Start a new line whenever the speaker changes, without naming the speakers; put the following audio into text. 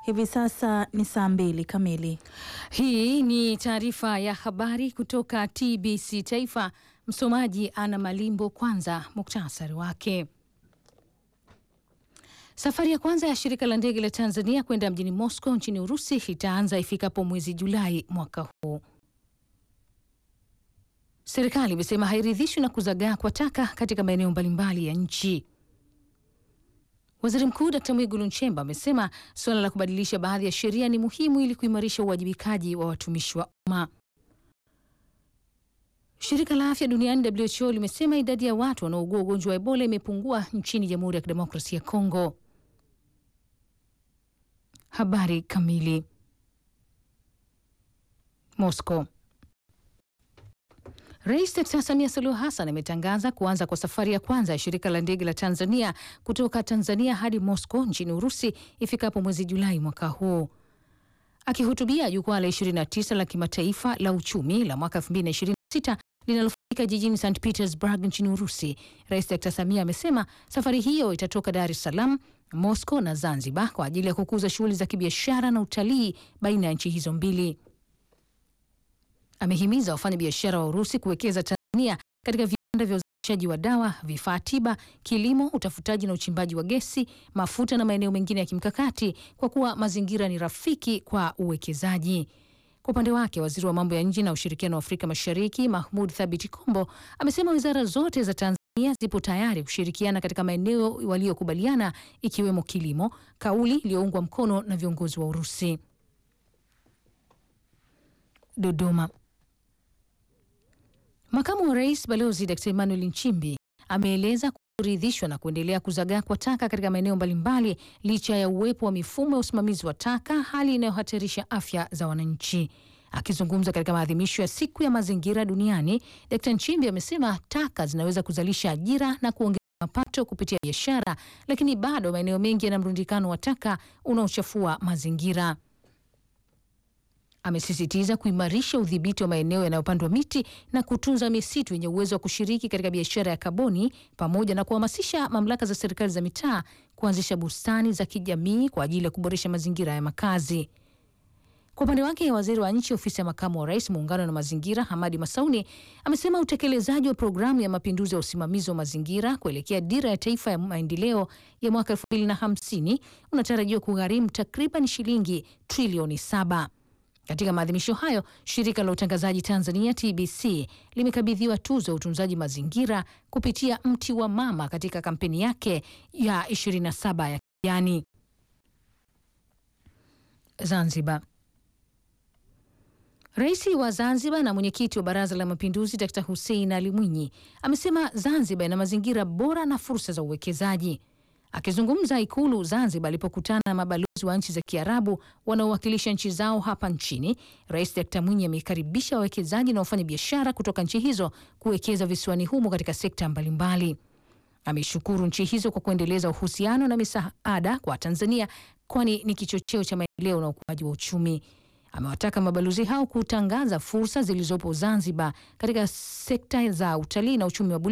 Hivi sasa ni saa 2 kamili.
Hii ni taarifa ya habari kutoka TBC Taifa. Msomaji Ana Malimbo. Kwanza muktasari wake. Safari ya kwanza ya shirika la ndege la Tanzania kwenda mjini Moscow nchini Urusi itaanza ifikapo mwezi Julai mwaka huu. Serikali imesema hairidhishwi na kuzagaa kwa taka katika maeneo mbalimbali ya nchi. Waziri Mkuu Dr. Mwigulu Nchemba amesema suala la kubadilisha baadhi ya sheria ni muhimu ili kuimarisha uwajibikaji wa watumishi wa umma. Shirika la Afya Duniani WHO limesema idadi ya watu wanaougua ugonjwa wa Ebola imepungua nchini Jamhuri ya Kidemokrasia ya Kongo. Habari kamili. Moscow. Rais Dr. Samia Suluhu Hassan ametangaza kuanza kwa safari ya kwanza ya shirika la ndege la Tanzania kutoka Tanzania hadi Moscow nchini Urusi ifikapo mwezi Julai mwaka huu. Akihutubia jukwaa la 29 la kimataifa la uchumi la mwaka 2026 linalofanyika jijini St. Petersburg nchini Urusi, Rais Dr. Samia amesema safari hiyo itatoka Dar es Salaam, Moscow na Zanzibar kwa ajili ya kukuza shughuli za kibiashara na utalii baina ya nchi hizo mbili. Amehimiza wafanyabiashara wa Urusi kuwekeza Tanzania katika viwanda vya uzalishaji wa dawa, vifaa tiba, kilimo, utafutaji na uchimbaji wa gesi, mafuta na maeneo mengine ya kimkakati kwa kuwa mazingira ni rafiki kwa uwekezaji. Kwa upande wake, waziri wa mambo ya nje na ushirikiano wa Afrika Mashariki, Mahmoud Thabit Kombo, amesema wizara zote za Tanzania zipo tayari kushirikiana katika maeneo waliokubaliana ikiwemo kilimo, kauli iliyoungwa mkono na viongozi wa Urusi. Dodoma. Makamu wa Rais Balozi Dr. Emmanuel Nchimbi ameeleza kuridhishwa na kuendelea kuzagaa kwa taka katika maeneo mbalimbali licha ya uwepo wa mifumo ya usimamizi wa taka, hali inayohatarisha afya za wananchi. Akizungumza katika maadhimisho ya Siku ya Mazingira Duniani, Dr. Nchimbi amesema taka zinaweza kuzalisha ajira na kuongeza mapato kupitia biashara, lakini bado maeneo mengi yana mrundikano wa taka unaochafua mazingira. Amesisitiza kuimarisha udhibiti wa maeneo yanayopandwa miti na kutunza misitu yenye uwezo wa kushiriki katika biashara ya kaboni, pamoja na kuhamasisha mamlaka za serikali za mitaa kuanzisha bustani za kijamii kwa ajili ya kuboresha mazingira ya makazi. Kwa upande wake, waziri wa nchi ofisi ya makamu wa rais muungano na mazingira, Hamadi Masauni, amesema utekelezaji wa programu ya mapinduzi ya usimamizi wa mazingira kuelekea dira ya taifa ya maendeleo ya mwaka 2050 unatarajiwa kugharimu takriban shilingi trilioni 7. Katika maadhimisho hayo, shirika la utangazaji Tanzania TBC limekabidhiwa tuzo ya utunzaji mazingira kupitia mti wa mama katika kampeni yake ya 27 ya kijani. Zanzibar. Rais wa Zanzibar na mwenyekiti wa Baraza la Mapinduzi Dr. Hussein Ali Mwinyi amesema Zanzibar ina mazingira bora na fursa za uwekezaji. Akizungumza Ikulu Zanzibar alipokutana na mabalozi wa nchi za Kiarabu wanaowakilisha nchi zao hapa nchini, Rais Dr. Mwinyi amekaribisha wawekezaji na wafanya biashara kutoka nchi hizo kuwekeza visiwani humo katika sekta mbalimbali. Ameshukuru nchi hizo kwa kuendeleza uhusiano na misaada kwa Tanzania, kwani ni kichocheo cha maendeleo na ukuaji wa uchumi. Amewataka mabalozi hao kutangaza fursa zilizopo Zanzibar katika sekta za utalii na uchumi wa buluu